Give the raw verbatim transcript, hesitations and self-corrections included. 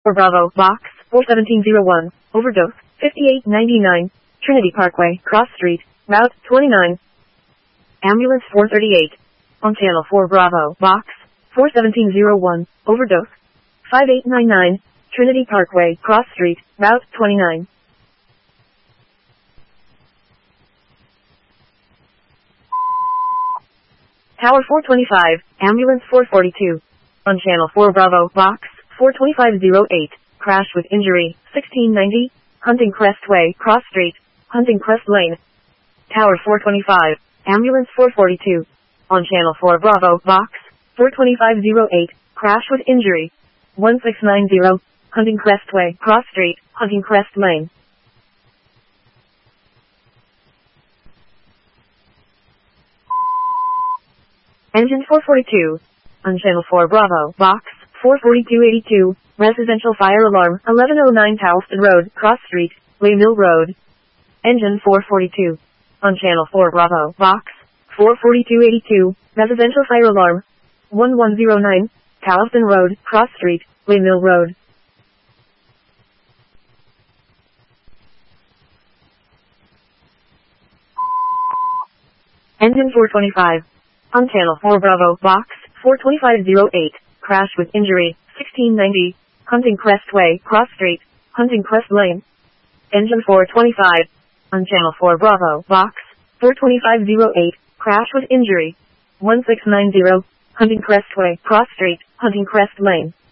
For Bravo, box four seventeen oh one, overdose, fifty-eight ninety-nine, Trinity Parkway, Cross Street, Route twenty-nine. Ambulance four thirty-eight. On Channel four Bravo, box four seventeen oh one, overdose, fifty-eight ninety-nine, Trinity Parkway, Cross Street, Route twenty-nine. Tower four twenty-five, Ambulance four forty-two. On Channel four Bravo, box four twenty-five oh eight, crash with injury, sixteen ninety, Hunting Crest Way, Cross Street, Hunting Crest Lane. Tower four twenty-five, Ambulance four forty-two. On Channel four Bravo, box four twenty-five oh eight, crash with injury, sixteen ninety, Hunting Crest Way, Cross Street, Hunting Crest Lane. Engine four forty-two. On Channel four Bravo, box four forty-two eighty-two, residential fire alarm, eleven oh nine Charleston Road, Cross Street, Lay Mill Road. Engine four forty-two. On Channel four Bravo, box four forty-two eighty-two, residential fire alarm, eleven oh nine, Charleston Road, Cross Street, Lay Mill Road. Engine four twenty-five. On Channel four Bravo, box four twenty-five oh eight, crash with injury, sixteen ninety, Hunting Crest Way, Cross Street, Hunting Crest Lane. Engine four twenty-five. On Channel four Bravo, box four twenty-five oh eight, crash with injury, sixteen ninety, Hunting Crest Way, Cross Street, Hunting Crest Lane.